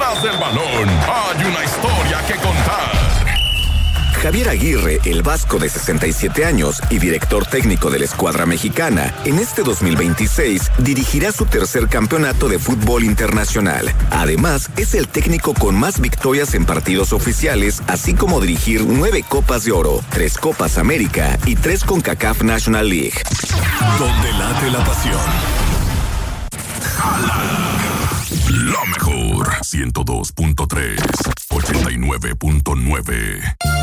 Detrás del balón hay una historia que contar. Javier Aguirre, el vasco de 67 años y director técnico de la escuadra mexicana, en este 2026 dirigirá su tercer campeonato de fútbol internacional. Además, es el técnico con más victorias en partidos oficiales, así como dirigir 9 Copas de Oro, 3 Copas América y 3 CONCACAF National League. Donde late la pasión. La mejor 102.3, 89.9.